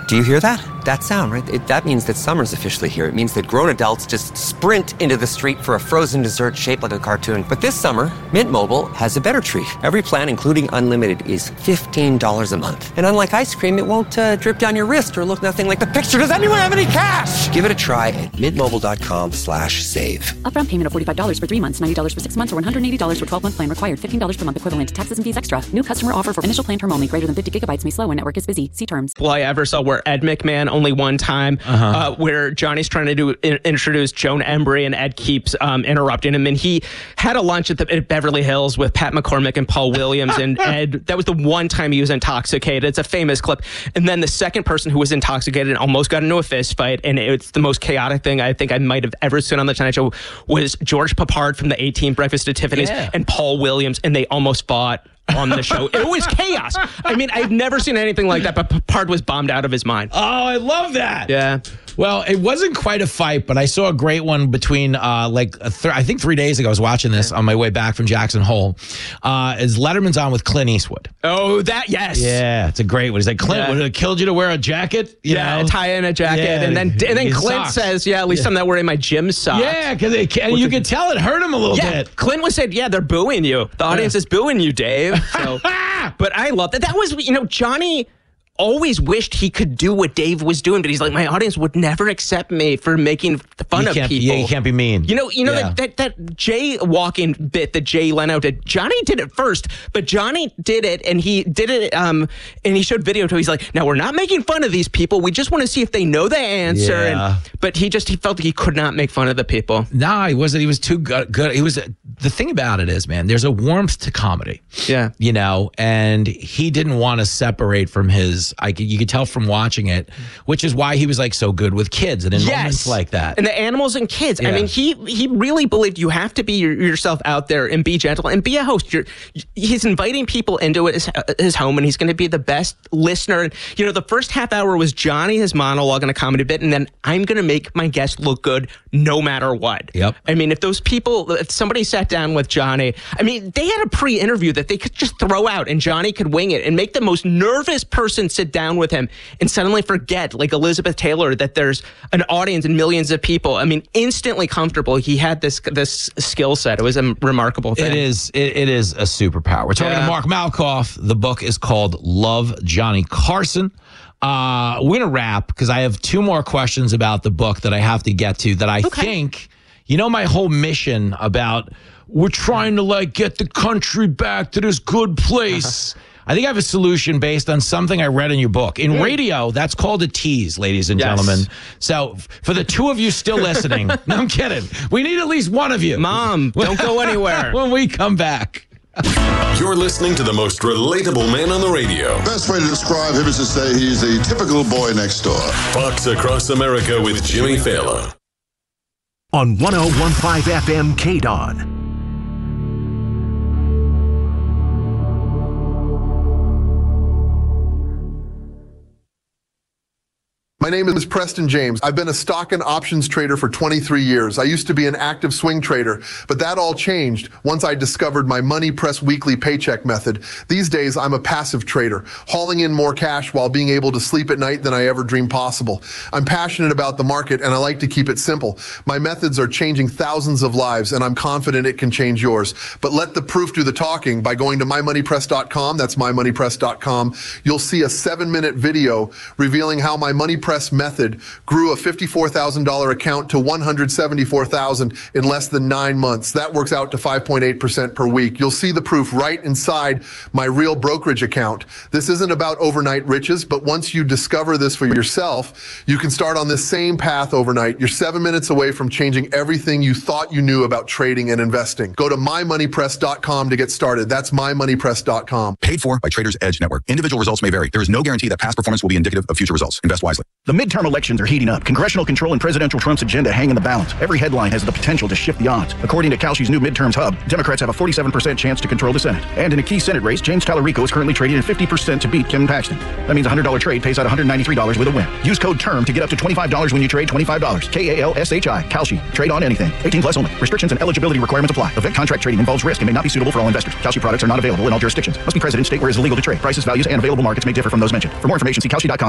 Do you hear that? That sound, right? That means that summer's officially here. It means that grown adults just sprint into the street for a frozen dessert shaped like a cartoon. But this summer, Mint Mobile has a better treat. Every plan, including unlimited, is $15 a month. And unlike ice cream, it won't drip down your wrist or look nothing like the picture. Does anyone have any cash? Give it a try at mintmobile.com/save. Upfront payment of $45 for 3 months, $90 for 6 months, or $180 for 12-month plan required. $15 per month equivalent. Taxes and fees extra. New customer offer for initial plan term only. Greater than 50 gigabytes may slow when network is busy. See terms. Well, I ever saw where Ed McMahon only one time, where Johnny's trying to introduce Joan Embry, and Ed keeps interrupting him. And he had a lunch at Beverly Hills with Pat McCormick and Paul Williams. And Ed, that was the one time he was intoxicated. It's a famous clip. And then the second person who was intoxicated and almost got into a fist fight, and it's the most chaotic thing I think I might have ever seen on the Tonight Show, was George Papard from the 18 Breakfast at Tiffany's and Paul Williams, and they almost fought on the show. It was chaos. I mean, I've never seen anything like that, but Papard was bombed out of his mind. Oh, I love that. Yeah. Well, it wasn't quite a fight, but I saw a great one between, I think 3 days ago, I was watching this on my way back from Jackson Hole, is Letterman's on with Clint Eastwood. Oh, that, yes. Yeah, it's a great one. He's like, Clint, would it have killed you to wear a jacket? You know? Tie in a jacket. Yeah, and then Clint socks. says, at least I'm not wearing my gym socks. Yeah, because you could tell it hurt him a little bit. Clint was saying, they're booing you. The audience is booing you, Dave. So, but I love that. That was, Johnny always wished he could do what Dave was doing, but he's like, my audience would never accept me for making fun of people. Yeah, you can't be mean. That jaywalking bit that Jay Leno did, Johnny did it first, but Johnny did it, and he did it, and he showed video to it. He's like, now we're not making fun of these people. We just want to see if they know the answer. Yeah. But he felt like he could not make fun of the people. No, he wasn't. He was too good. The thing about it is, man, there's a warmth to comedy. Yeah. And he didn't want to separate from his, you could tell from watching it, which is why he was like so good with kids and in moments like that. And the animals and kids. Yeah. I mean, he really believed you have to be yourself out there and be gentle and be a host. He's inviting people into his home, and he's going to be the best listener. And, the first half hour was Johnny, his monologue and a comedy bit, and then I'm going to make my guest look good no matter what. Yep. I mean, if somebody sat down with Johnny, I mean, they had a pre-interview that they could just throw out, and Johnny could wing it and make the most nervous person sit down with him and suddenly forget, like Elizabeth Taylor, that there's an audience and millions of people. I mean, instantly comfortable. He had this skill set. It was a remarkable thing. It is a superpower. We're talking to Mark Malkoff. The book is called Love Johnny Carson. We're going to wrap because I have 2 more questions about the book that I have to get to that I think, my whole mission about we're trying to get the country back to this good place. I think I have a solution based on something I read in your book. In radio, that's called a tease, ladies and gentlemen. So for the 2 of you still listening, no, I'm kidding. We need at least one of you. Mom, don't go anywhere. When we come back. You're listening to the most relatable man on the radio. Best way to describe him is to say he's a typical boy next door. Fox Across America with Jimmy Fallon. On 101.5 FM KDON. My name is Preston James. I've been a stock and options trader for 23 years. I used to be an active swing trader, but that all changed once I discovered my Money Press weekly paycheck method. These days, I'm a passive trader, hauling in more cash while being able to sleep at night than I ever dreamed possible. I'm passionate about the market, and I like to keep it simple. My methods are changing thousands of lives, and I'm confident it can change yours. But let the proof do the talking by going to mymoneypress.com. That's mymoneypress.com. You'll see a 7-minute video revealing how my Money Press method grew a $54,000 account to $174,000 in less than 9 months. That works out to 5.8% per week. You'll see the proof right inside my real brokerage account. This isn't about overnight riches, but once you discover this for yourself, you can start on this same path overnight. You're 7 minutes away from changing everything you thought you knew about trading and investing. Go to mymoneypress.com to get started. That's mymoneypress.com. Paid for by Traders Edge Network. Individual results may vary. There is no guarantee that past performance will be indicative of future results. Invest wisely. The midterm elections are heating up. Congressional control and Presidential Trump's agenda hang in the balance. Every headline has the potential to shift the odds. According to Kalshi's new midterms hub, Democrats have a 47% chance to control the Senate. And in a key Senate race, James Tallarico is currently trading at 50% to beat Ken Paxton. That means a $100 trade pays out $193 with a win. Use code TERM to get up to $25 when you trade $25. KALSHI. Kalshi. Trade on anything. 18 plus only. Restrictions and eligibility requirements apply. Event contract trading involves risk and may not be suitable for all investors. Kalshi products are not available in all jurisdictions. Must be present in state where it is illegal to trade. Prices, values, and available markets may differ from those mentioned. For more information, see Kalshi.com.